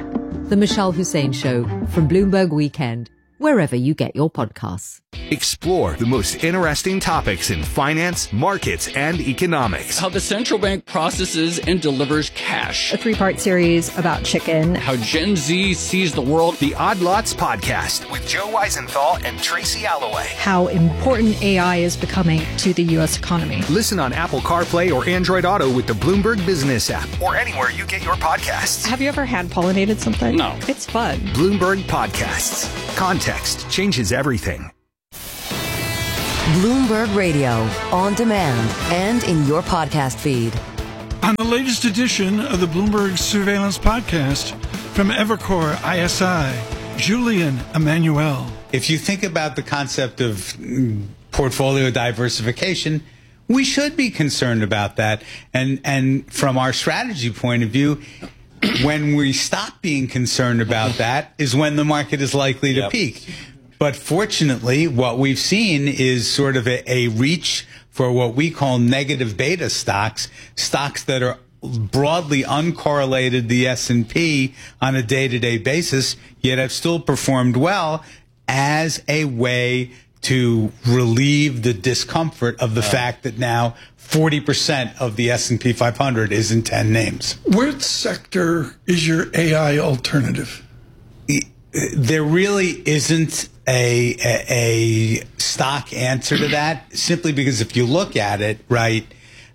The Michelle Hussein Show from Bloomberg Weekend, wherever you get your podcasts. Explore the most interesting topics in finance, markets, and economics. How the central bank processes and delivers cash. A 3-part series about chicken. How Gen Z sees the world. The Odd Lots Podcast with Joe Weisenthal and Tracy Alloway. How important AI is becoming to the U.S. economy. Listen on Apple CarPlay or Android Auto with the Bloomberg Business app or anywhere you get your podcasts. Have you ever hand pollinated something? No. It's fun. Bloomberg Podcasts. Context changes everything. Bloomberg Radio, on demand and in your podcast feed. On the latest edition of the Bloomberg Surveillance Podcast from Evercore ISI, Julian Emmanuel. If you think about the concept of portfolio diversification, we should be concerned about that. And from our strategy point of view, when we stop being concerned about that is when the market is likely to peak. But fortunately, what we've seen is sort of a reach for what we call negative beta stocks that are broadly uncorrelated the S&P on a day-to-day basis, yet have still performed well as a way to relieve the discomfort of the fact that now 40% of the S&P 500 is in 10 names. What sector is your AI alternative? There really isn't a stock answer to that, simply because if you look at it, right,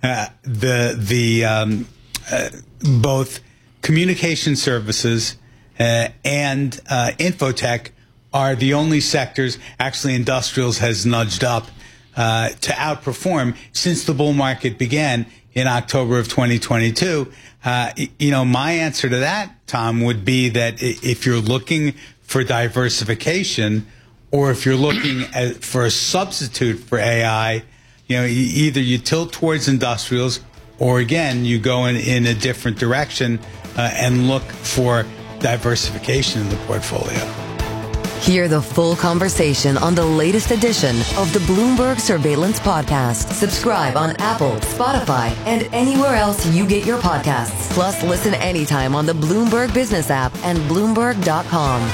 both communication services and infotech are the only sectors. Actually, industrials has nudged up to outperform since the bull market began in October of 2022. My answer to that, Tom, would be that if you're looking for diversification, or if you're looking for a substitute for AI, either you tilt towards industrials, or again, you go in a different direction and look for diversification in the portfolio. Hear the full conversation on the latest edition of the Bloomberg Surveillance Podcast. Subscribe on Apple, Spotify, and anywhere else you get your podcasts. Plus, listen anytime on the Bloomberg Business app and Bloomberg.com.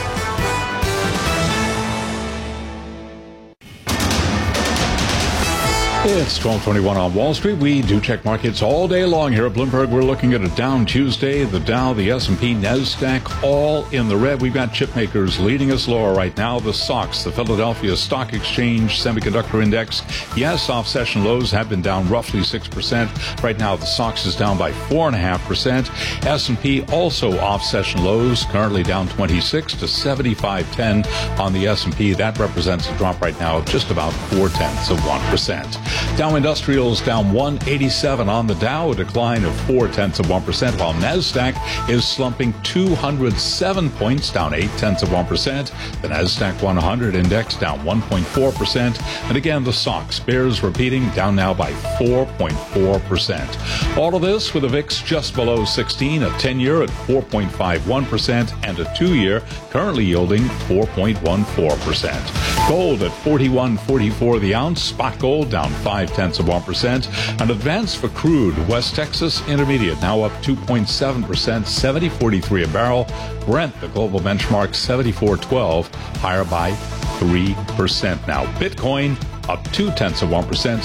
It's 12:21 on Wall Street. We do check markets all day long here at Bloomberg. We're looking at a down Tuesday. The Dow, the S&P, NASDAQ, all in the red. We've got chip makers leading us lower right now. The SOX, the Philadelphia Stock Exchange Semiconductor Index. Yes, off-session lows have been down roughly 6%. Right now, the SOX is down by 4.5%. S&P also off-session lows, currently down 26 to 75.10 on the S&P. That represents a drop right now of just about 0.4%. Dow Industrials down 187 on the Dow, a decline of 0.4%, while NASDAQ is slumping 207 points, down 0.8%. The NASDAQ 100 index down 1.4%. And again, the SOX bears repeating, down now by 4.4%. All of this with a VIX just below 16, a 10-year at 4.51%, and a 2-year currently yielding 4.14%. Gold at $41.44 the ounce. Spot gold down 0.5%. An advance for crude. West Texas Intermediate now up 2.7%, $70.43 a barrel. Brent, the global benchmark, $74.12, higher by 3% now. Bitcoin up 0.2%,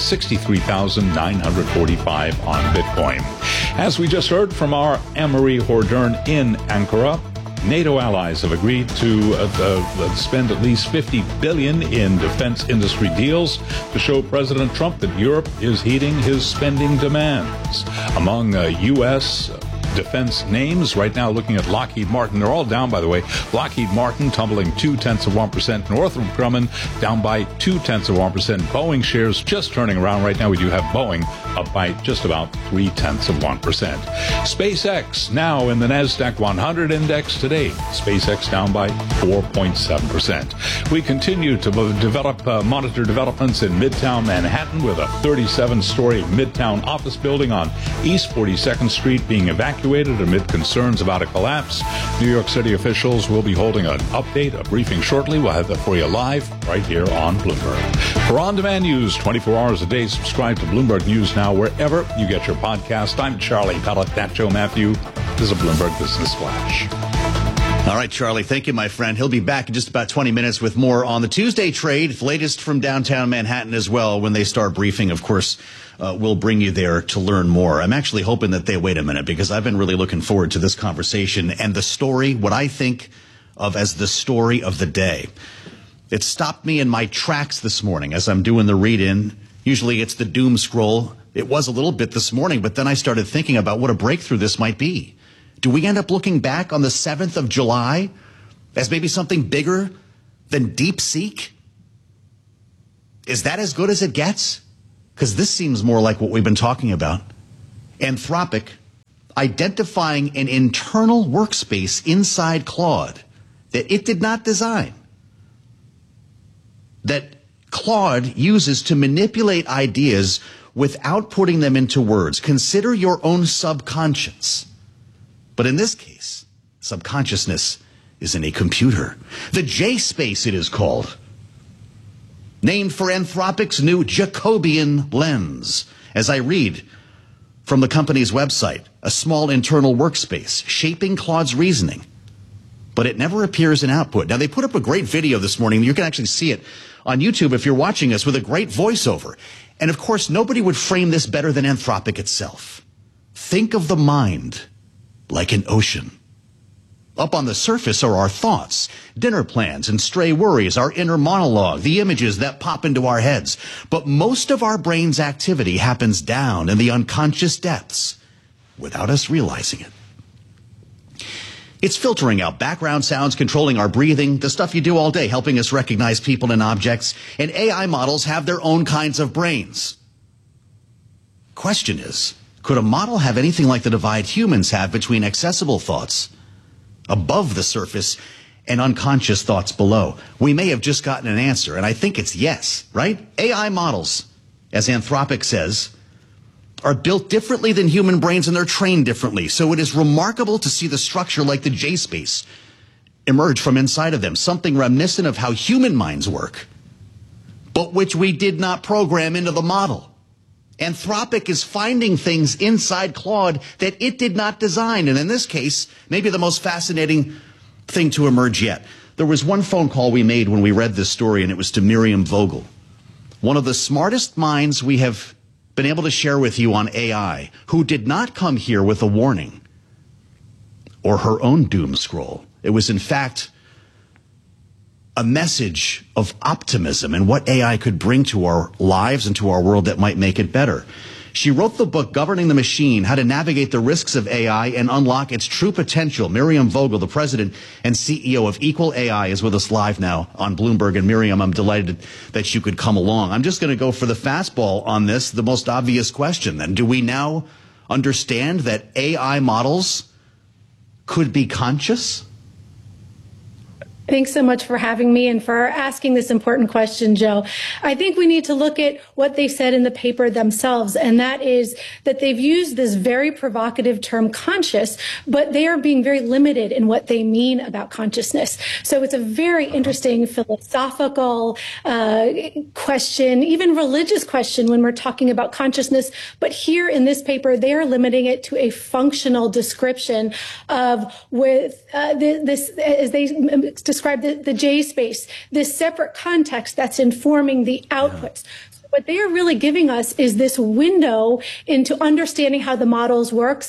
63,945 on Bitcoin. As we just heard from our Anne-Marie Hordern in Ankara, NATO allies have agreed to spend at least $50 billion in defense industry deals to show President Trump that Europe is heeding his spending demands. Among U.S. defense names right now, looking at Lockheed Martin, they're all down, by the way. Lockheed Martin tumbling 0.2%. Northrop Grumman down by 0.2%. Boeing shares just turning around right now. We do have Boeing up by just about 0.3%. SpaceX now in the NASDAQ 100 index today. SpaceX down by 4.7%. We continue to monitor developments in Midtown Manhattan with a 37-story Midtown office building on East 42nd Street being evacuated amid concerns about a collapse. New York City officials will be holding an update, a briefing shortly. We'll have that for you live right here on Bloomberg. For on-demand news 24 hours a day, subscribe to Bloomberg News Now wherever you get your podcast. I'm Charlie Pellet, that's Joe Matthew. This is a Bloomberg Business Flash. All right, Charlie, thank you, my friend. He'll be back in just about 20 minutes with more on the Tuesday trade, latest from downtown Manhattan as well. When they start briefing, of course, we'll bring you there to learn more. I'm actually hoping that they wait a minute because I've been really looking forward to this conversation and the story, what I think of as the story of the day. It stopped me in my tracks this morning as I'm doing the read-in. Usually it's the doom scroll. It was a little bit this morning, but then I started thinking about what a breakthrough this might be. Do we end up looking back on the 7th of July as maybe something bigger than DeepSeek? Is that as good as it gets? Because this seems more like what we've been talking about. Anthropic identifying an internal workspace inside Claude that it did not design, that Claude uses to manipulate ideas without putting them into words. Consider your own subconscious. But in this case, subconsciousness is in a computer. The J-space, it is called. Named for Anthropic's new Jacobian lens. As I read from the company's website, a small internal workspace shaping Claude's reasoning. But it never appears in output. Now, they put up a great video this morning. You can actually see it on YouTube if you're watching us with a great voiceover. And of course, nobody would frame this better than Anthropic itself. Think of the mind like an ocean. Up on the surface are our thoughts, dinner plans, and stray worries, our inner monologue, the images that pop into our heads. But most of our brain's activity happens down in the unconscious depths without us realizing it. It's filtering out background sounds, controlling our breathing, the stuff you do all day, helping us recognize people and objects. And AI models have their own kinds of brains. Question is, could a model have anything like the divide humans have between accessible thoughts above the surface and unconscious thoughts below? We may have just gotten an answer, and I think it's yes, right? AI models, as Anthropic says, are built differently than human brains and they're trained differently. So it is remarkable to see the structure like the J-space emerge from inside of them, something reminiscent of how human minds work, but which we did not program into the model. Anthropic is finding things inside Claude that it did not design. And in this case, maybe the most fascinating thing to emerge yet. There was one phone call we made when we read this story, and it was to Miriam Vogel, one of the smartest minds we have been able to share with you on AI, who did not come here with a warning or her own doom scroll. It was, in fact, a message of optimism and what AI could bring to our lives and to our world that might make it better. She wrote the book, Governing the Machine, How to Navigate the Risks of AI and Unlock Its True Potential. Miriam Vogel, the president and CEO of Equal AI, is with us live now on Bloomberg. And Miriam, I'm delighted that you could come along. I'm just going to go for the fastball on this, the most obvious question then. Do we now understand that AI models could be conscious? Thanks so much for having me and for asking this important question, Joe. I think we need to look at what they said in the paper themselves, and that is that they've used this very provocative term conscious, but they are being very limited in what they mean about consciousness. So it's a very interesting philosophical question, even religious question when we're talking about consciousness. But here in this paper, they are limiting it to a functional description of with this, as they describe the J space, this separate context that's informing the outputs. So what they are really giving us is this window into understanding how the models work.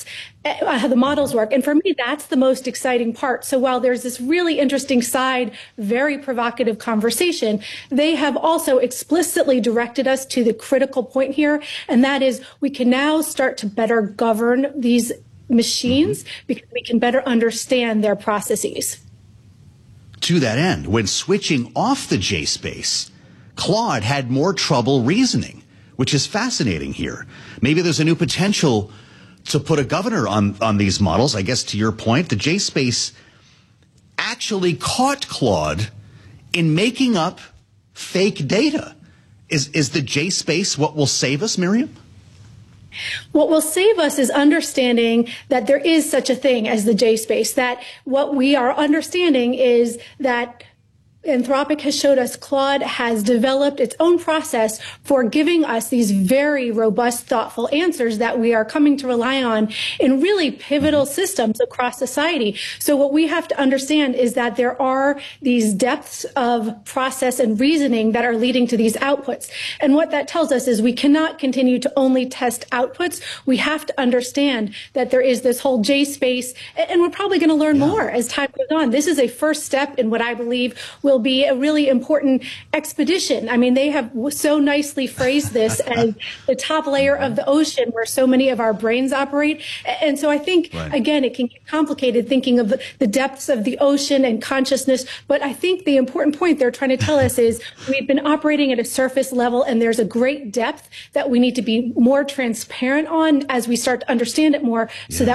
And for me, that's the most exciting part. So while there's this really interesting side, very provocative conversation, they have also explicitly directed us to the critical point here. And that is we can now start to better govern these machines because we can better understand their processes. To that end, when switching off the J-space, Claude had more trouble reasoning, which is fascinating here. Maybe there's a new potential to put a governor on these models. I guess to your point, the J-space actually caught Claude in making up fake data. Is the J-space what will save us, Miriam? What will save us is understanding that there is such a thing as the J space, that what we are understanding is that Anthropic has showed us Claude has developed its own process for giving us these very robust, thoughtful answers that we are coming to rely on in really pivotal systems across society. So what we have to understand is that there are these depths of process and reasoning that are leading to these outputs. And what that tells us is we cannot continue to only test outputs. We have to understand that there is this whole J space, and we're probably going to learn more as time goes on. This is a first step in what I believe will be a really important expedition. I mean, they have so nicely phrased this as the top layer of the ocean where so many of our brains operate. And so I think, again, it can get complicated thinking of the depths of the ocean and consciousness. But I think the important point they're trying to tell us is we've been operating at a surface level, and there's a great depth that we need to be more transparent on as we start to understand it more so that